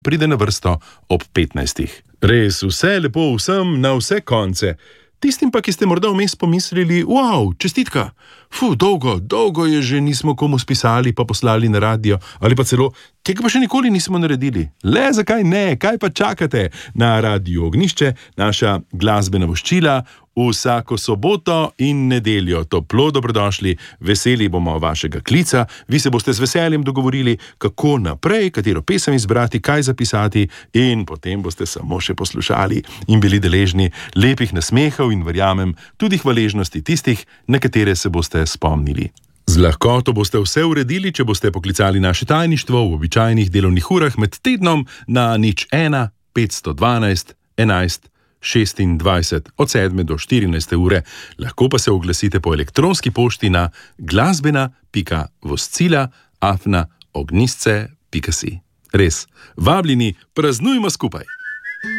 pride na vrsto ob 15. Res, vse lepo vsem na vse konce. Tistim pa, ki ste morda vmes pomislili, wow, čestitka, dolgo je že nismo komu spisali pa poslali na radio, ali pa celo, tega pa še nikoli nismo naredili. Le, zakaj ne, kaj pa čakate? Na Radio Ognjišče, naša glasbena voščila, vsako soboto in nedeljo. Toplo dobrodošli, veseli bomo vašega klica, vi se boste z veseljem dogovorili, kako naprej, katero pesem izbrati, kaj zapisati in potem boste samo še poslušali in bili deležni lepih nasmehov in verjamem tudi hvaležnosti tistih, na katere se boste spomnili. Z lahkoto boste vse uredili, če boste poklicali naše tajništvo v običajnih delovnih urah med tednom na 01 512 11 26 od 7 do 14 ure. Lahko pa se oglasite po elektronski pošti na glasbena.voscila@ognjisce.si. Res, vabljeni, praznujmo skupaj!